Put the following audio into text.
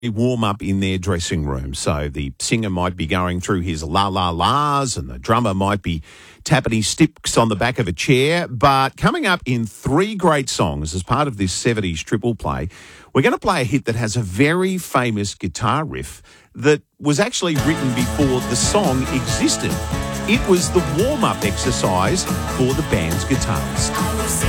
warm up in their dressing room. So the singer might be going through his la la la's and the drummer might be tapping his sticks on the back of a chair. But coming up in 3 great songs as part of this 70s triple play, we're going to play a hit that has a very famous guitar riff that was actually written before the song existed. It was the warm-up exercise for the band's guitarist.